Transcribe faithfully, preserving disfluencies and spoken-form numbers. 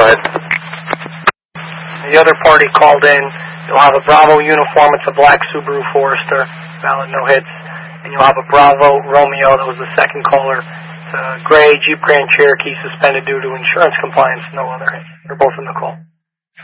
ahead. The other party called in. You'll have a Bravo uniform. It's a black Subaru Forester. Valid, no hits. And you'll have a Bravo Romeo. That was the second caller. It's a gray Jeep Grand Cherokee suspended due to insurance compliance. No other hits. They're both in the call.